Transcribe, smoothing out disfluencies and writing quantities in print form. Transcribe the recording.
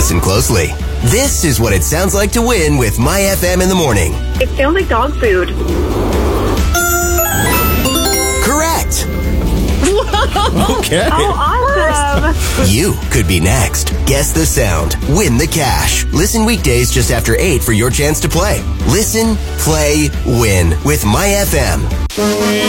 Listen closely. This is what it sounds like to win with My FM in the morning. It sounds like dog food. Correct. Okay. Oh, awesome. You could be next. Guess the sound. Win the cash. Listen weekdays just after 8 for your chance to play. Listen, play, win with My FM.